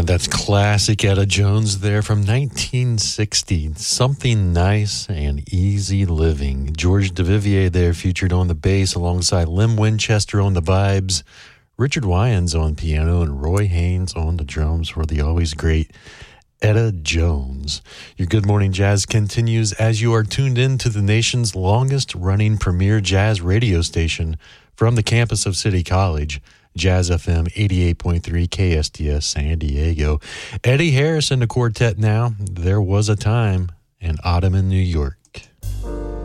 And that's classic Etta Jones there from 1960. Something Nice and Easy Living. George Duvivier there featured on the bass alongside Lim Winchester on the vibes, Richard Wyans on piano, and Roy Haynes on the drums for the always great Etta Jones. Your Good Morning Jazz continues as you are tuned in to the nation's longest running premier jazz radio station from the campus of City College, Jazz FM 88.3 KSTS San Diego. Eddie Harris and the quartet now. There Was a Time in Autumn in New York.